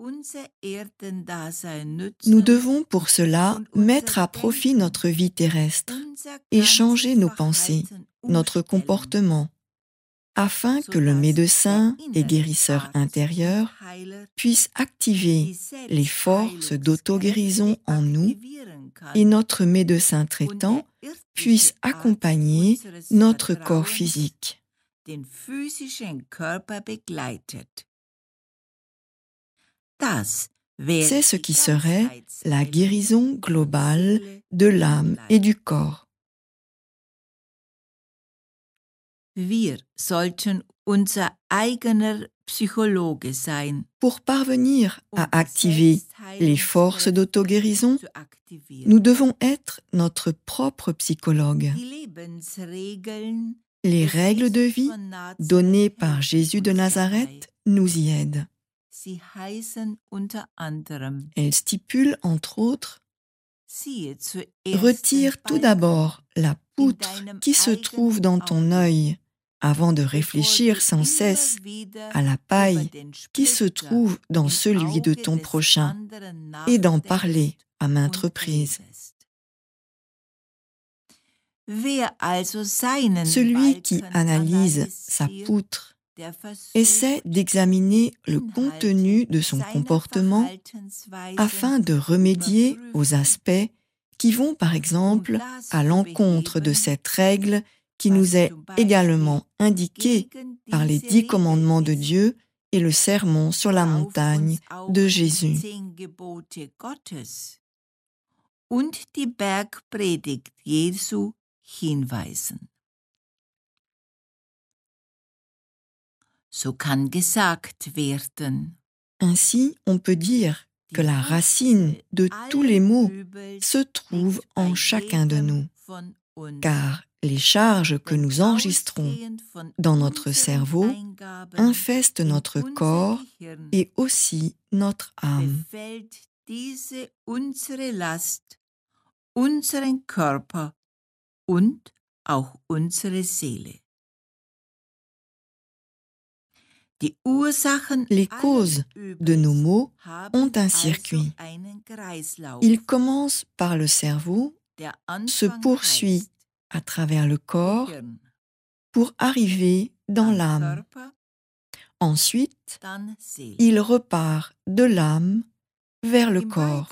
Nous devons pour cela mettre à profit notre vie terrestre et changer nos pensées, notre comportement, afin que le médecin et guérisseur intérieur puisse activer les forces d'auto-guérison en nous et notre médecin traitant puisse accompagner notre corps physique. C'est ce qui serait la guérison globale de l'âme et du corps. Pour parvenir à activer les forces d'auto-guérison, nous devons être notre propre psychologue. Les règles de vie données par Jésus de Nazareth nous y aident. Elles stipulent, entre autres, retire tout d'abord la poutre qui se trouve dans ton œil avant de réfléchir sans cesse à la paille qui se trouve dans celui de ton prochain et d'en parler à maintes reprises. Celui qui analyse sa poutre essaie d'examiner le contenu de son comportement afin de remédier aux aspects qui vont par exemple à l'encontre de cette règle qui nous est également indiquée par les 10 commandements de Dieu et le sermon sur la montagne de Jésus. Ainsi, on peut dire que la racine de tous les maux se trouve en chacun de nous, car les charges que nous enregistrons dans notre cerveau infestent notre corps et aussi notre âme. Les causes de nos maux ont un circuit. Il commence par le cerveau, se poursuit à travers le corps pour arriver dans l'âme. Ensuite, il repart de l'âme vers le corps.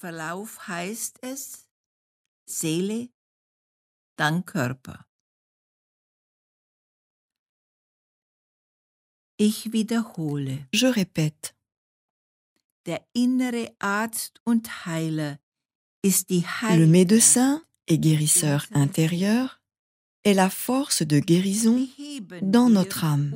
Je répète. Le médecin et guérisseur intérieur est la force de guérison dans notre âme.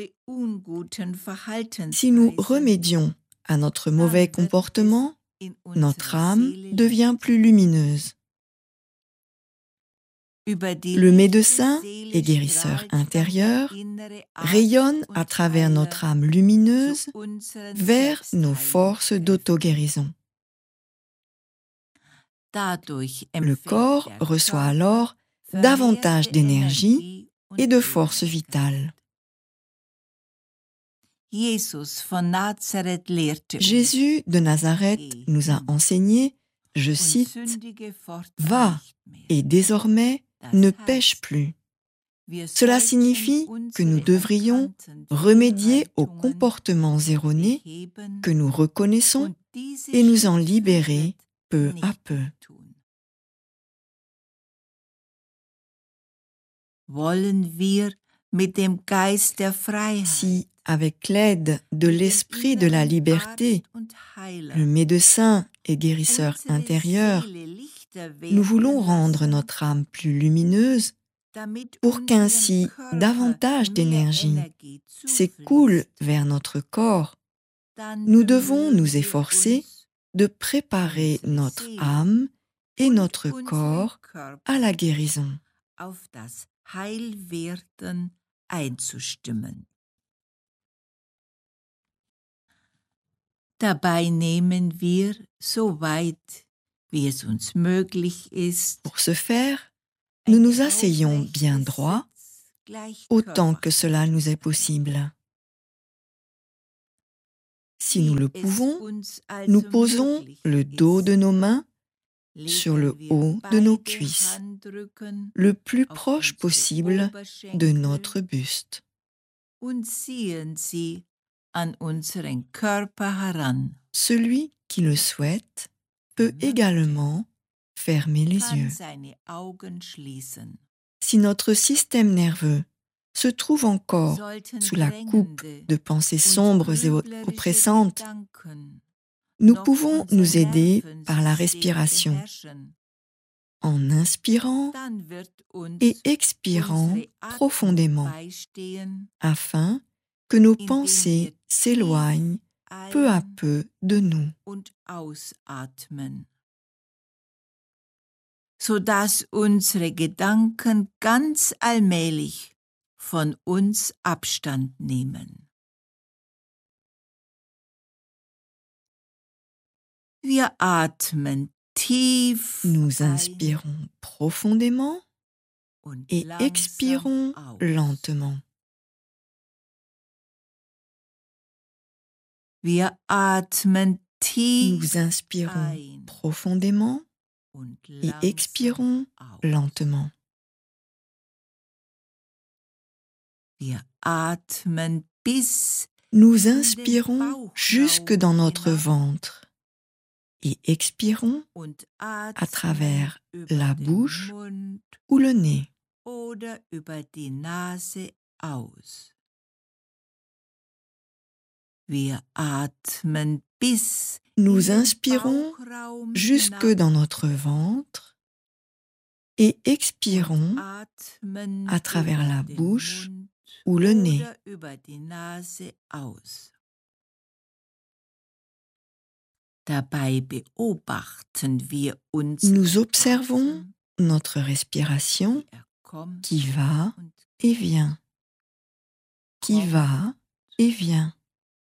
Si nous remédions à notre mauvais comportement, notre âme devient plus lumineuse. Le médecin et guérisseur intérieur rayonne à travers notre âme lumineuse vers nos forces d'auto-guérison. Le corps reçoit alors davantage d'énergie et de force vitale. Jésus de Nazareth nous a enseigné, je cite, « Va et désormais ne pêche plus ». Cela signifie que nous devrions remédier aux comportements erronés que nous reconnaissons et nous en libérer peu à peu. Si, avec l'aide de l'esprit de la liberté, le médecin et guérisseur intérieur, nous voulons rendre notre âme plus lumineuse pour qu'ainsi davantage d'énergie s'écoule vers notre corps, nous devons nous efforcer de préparer notre âme et notre corps à la guérison. Pour ce faire, nous nous asseyons bien droit, autant que cela nous est possible. Si nous le pouvons, nous posons le dos de nos mains sur le haut de nos cuisses, le plus proche possible de notre buste. Celui qui le souhaite peut également fermer les yeux. Si notre système nerveux se trouve encore sous la coupe de pensées sombres et oppressantes, nous pouvons nous aider par la respiration, en inspirant et expirant profondément, afin que nos pensées s'éloignent peu à peu de nous. Sodass unsere Gedanken ganz allmählich von uns Abstand nehmen. Wir atmen tief Nous inspirons profondément et expirons lentement. Wir atmen tief Nous inspirons profondément et expirons lentement. Wir atmen bis Nous inspirons jusque dans notre ventre et expirons à travers la bouche ou le nez. Oder über die Nase aus. Wir atmen bis Nous inspirons jusque dans notre ventre et expirons à travers la bouche ou le nez. Dabei beobachten wir uns. Nous observons notre respiration qui va et vient, qui va et vient,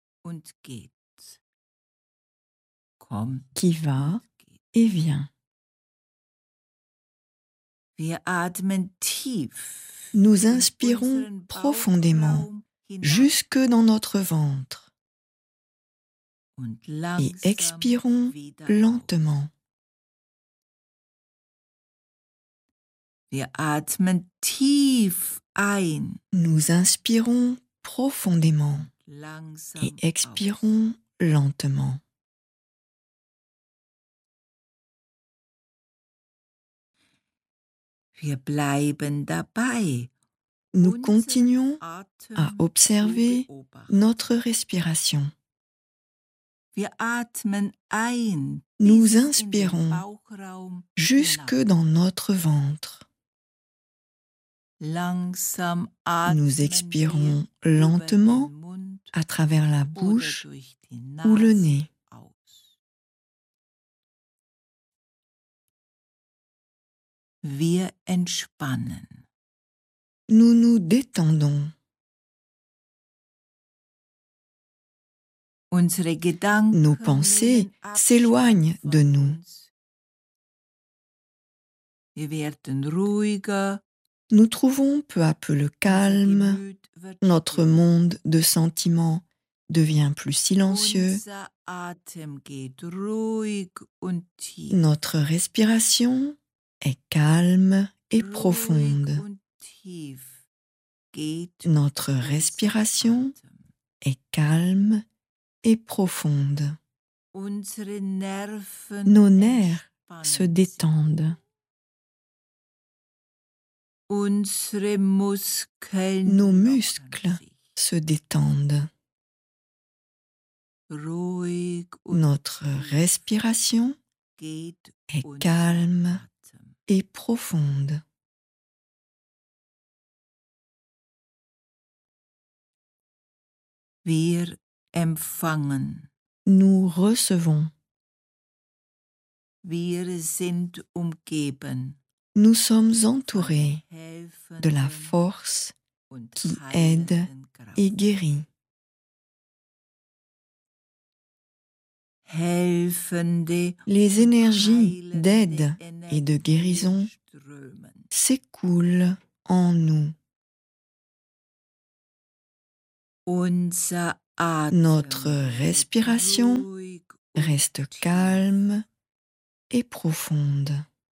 qui va et vient. Nous inspirons profondément jusque dans notre ventre et expirons lentement. Nous inspirons profondément et expirons lentement. Nous continuons à observer notre respiration. Nous inspirons jusque dans notre ventre. Nous expirons lentement à travers la bouche ou le nez. Wir entspannen. Nous nous détendons. Nos pensées s'éloignent de nous. Nous trouvons peu à peu le calme. Notre monde de sentiments devient plus silencieux. Notre respiration est calme et profonde. Notre respiration est calme et profonde. Nos nerfs se détendent. Nos muscles se détendent. Notre respiration est calme et profonde. Wir empfangen. Nous recevons. Wir sind umgeben. Nous sommes entourés de la force qui aide et guérit. Les énergies d'aide et de guérison s'écoulent en nous. Notre respiration reste calme et profonde.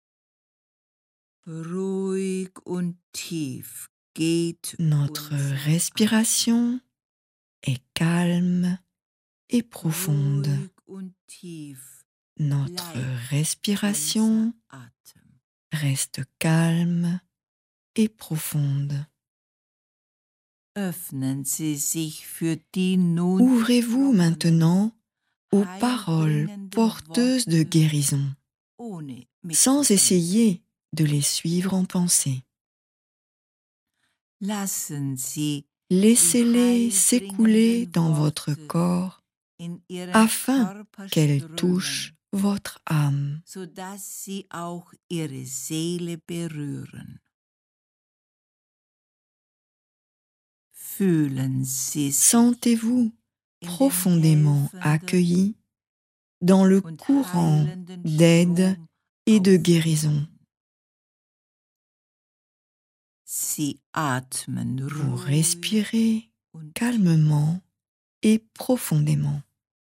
Ruhig und tief geht Notre unser respiration est calme et profonde. Ruhig und tief Notre bleibt respiration unser Atem. reste calme et profonde. Öffnen Sie sich für die nun Ouvrez-vous gesprochenen, maintenant aux paroles heilbringenden porteuses de Worte, guérison, ohne sans mitzudenken. essayer de les suivre en pensée. Lassen Sie Laissez-les die s'écouler heilbringenden dans votre Worte corps in Ihren afin Körper qu'elles strömen, touchent votre âme. sodass sie auch Ihre Seele berühren. Fühlen Sie sich Sentez-vous in den profondément helfenden accueilli dans le und courant heilenden d'aide Strom et de aufnehmen. guérison. Sie atmen Vous ruhig respirez und calmement et profondément.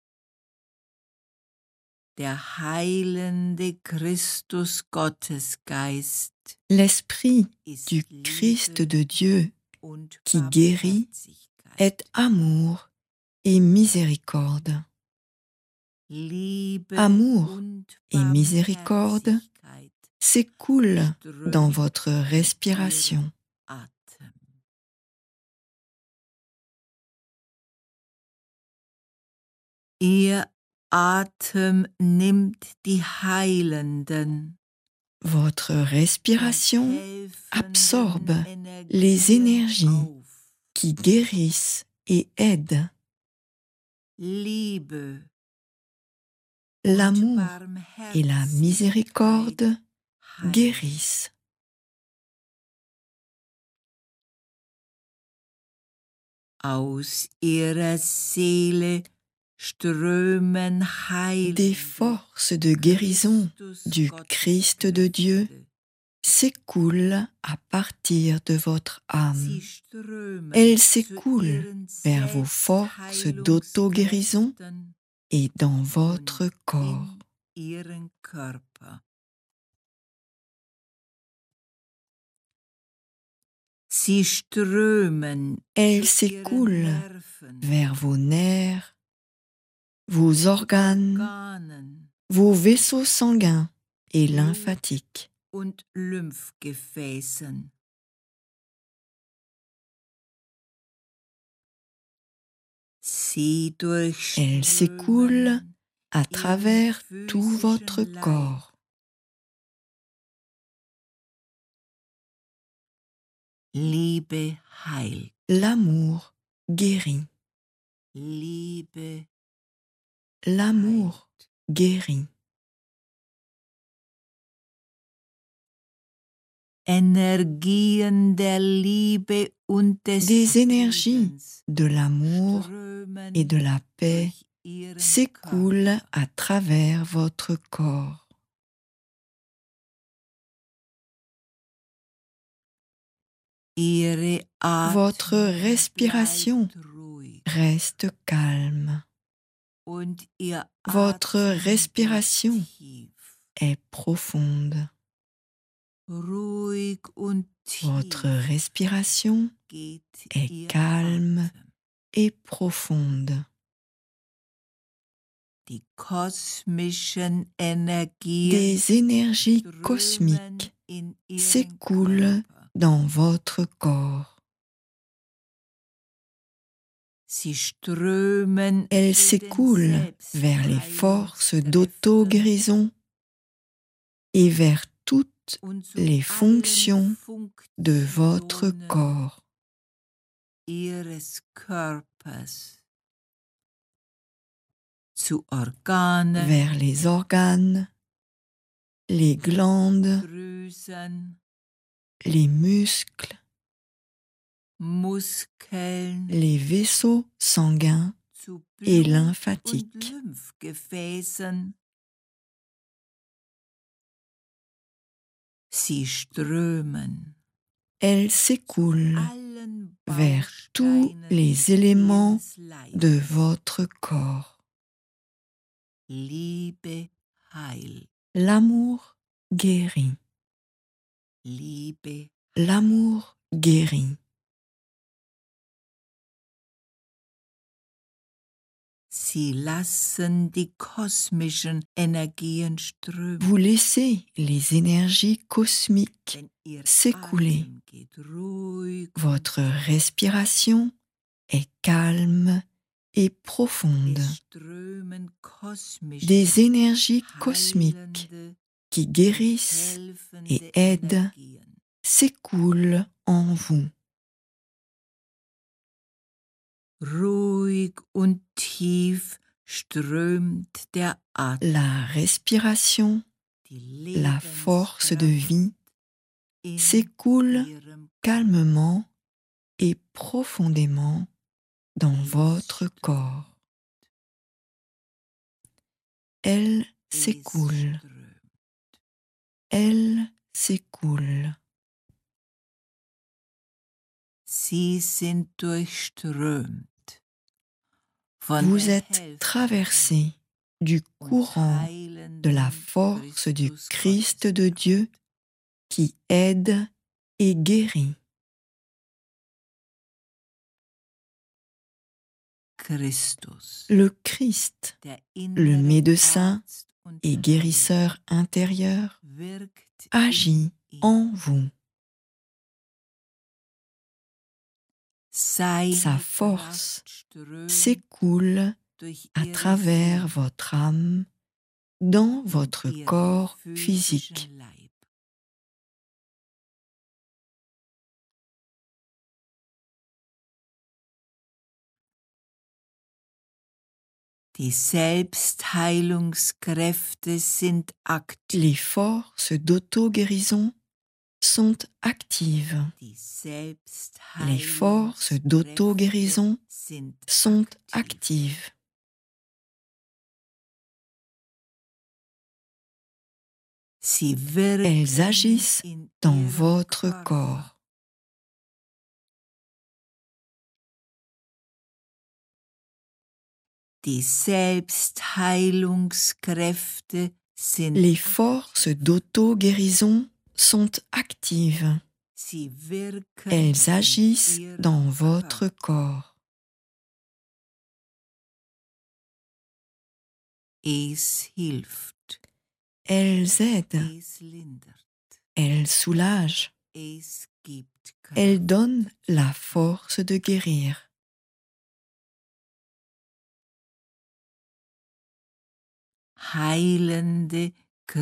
der heilende Christus Gottesgeist L'Esprit ist du Christ de Dieu und qui guérit Barmherzigkeit. est amour et miséricorde. Liebe Amour und et miséricorde Barmherzigkeit s'écoulent dans strömt votre in respiration. Ihren Atem. Ihr Atem nimmt die heilenden Votre und respiration helfenden absorbe les Energien énergies auf. qui guérissent et aident. Liebe L'amour und et la miséricorde Barmherzigkeit heilen. guérissent. Aus ihrer Seele strömen Des heilende forces de guérison Christus du Christ de Dieu Gotteskräfte. s'écoulent à partir de votre âme. Sie strömen Elles zu s'écoulent ihren vers vos forces d'auto-guérison Selbstheilungskräften et dans votre und corps. in ihren Körper. Sie strömen Elles zu ihren s'écoulent Nerven, vers vos nerfs, vos organes, Organen vos vaisseaux sanguins et Blut lymphatiques. und Lymphgefäßen. Sie Elles s'écoulent durchströmen à ihren travers tout votre physischen Leib. corps. Liebe heilt. L'amour guérit. Liebe L'amour heilt. guérit. Energien der Liebe und des Des énergies Friedens de l'amour strömen et de la paix durch ihren s'écoulent Körper. à travers votre corps. Ihre Votre Atmung respiration bleibt ruhig reste calme. und ihr Votre Atem respiration wird tief. est profonde. Ruhig und Votre tief respiration geht est ihr calme Atem. et profonde. Die kosmischen Energien Des énergies strömen cosmiques in ihren s'écoulent Körper. dans votre corps. Sie strömen Elles zu den s'écoulent vers les forces d'auto-guérison et vers toutes und zu les allen fonctions de votre Funktionen corps. ihres Körpers, zu Organen, Vers les organes, les glandes, Drüsen, les muscles, Muskeln, les vaisseaux sanguins zu et Blut- und lymphatiques. Lymphgefäßen. Sie strömen Elles s'écoulent alle vers tous les éléments de votre corps. Liebe heilt. L'amour guérit. Liebe. L'amour guérit. Sie lassen die kosmischen Energien strömen. Vous laissez les énergies cosmiques Denn ihr s'écouler. Atem geht ruhig Votre respiration est calme et profonde. Es strömen kosmische, Des énergies cosmiques heilende, qui guérissent helfende et aident Energien. s'écoulent en vous. Ruhig und tief strömt der Atem. La respiration, Die la force de vie in s'écoule ihrem calmement et profondément dans votre corps. Elle Es s'écoule, strömt. elle s'écoule. Sie sind durchströmt von Vous der êtes helfenden traversé du und courant de la heilenden force du Christus Christ Gottes. de Dieu qui aide et guérit. Christus, Le Christ, der le innere médecin Arzt und et guérisseur intérieur, Heiler, wirkt agit in ihm. en vous. Seine Sa force Kraft strömt s'écoule durch à ihre travers Seele votre âme dans in votre ihren corps physischen physique. Leib. Die Selbstheilungskräfte sind aktiv. Les forces d'auto-guérison sont actives. Die Les forces Selbstheilungskräfte d'auto-guérison sind sont aktiv. actives. Sie wirken Elles agissent in dans ihrem votre Körper. corps. Die Selbstheilungskräfte sind Les forces d'auto-guérison sont actives. Sie wirken Elles in agissent ihrem dans votre Körper. corps. Es hilft, Elles aident, es lindert, elles soulagent, es gibt Kraft. elles donnent la force de guérir. Heilende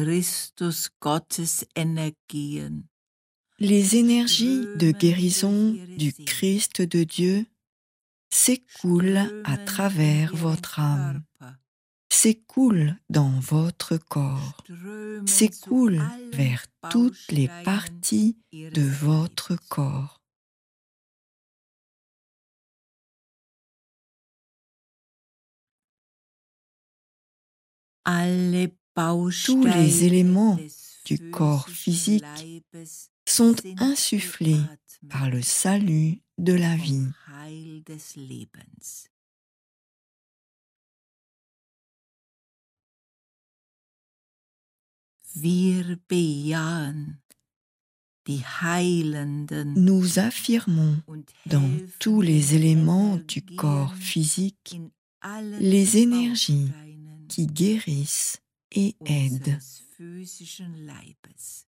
Christus-Gottes-Energien Les énergies de strömen guérison durch ihre du Seele, Christ de Dieu s'écoulent à strömen travers in ihren votre âme, Körper, s'écoulent dans votre corps, strömen zu s'écoulent allen vers toutes les Bausteinen parties ihres de votre Leibes. corps. Alle Tous les Bausteine éléments des du corps physischen physique Leibes sont sind insufflés beatmet par le salut de la vie. vom Heil des Lebens. Wir bejahen die heilenden Nous affirmons und dans tous les helfenden éléments du corps Energien physique in allen les énergies Bausteinen qui guérissent et aident. unseres physischen Leibes.